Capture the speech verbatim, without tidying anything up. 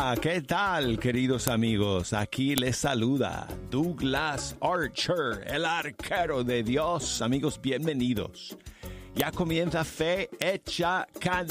Hola, ¿qué tal, queridos amigos? Aquí les saluda Douglas Archer, el arquero de Dios. Amigos, bienvenidos. Ya comienza Fe Hecha Canción.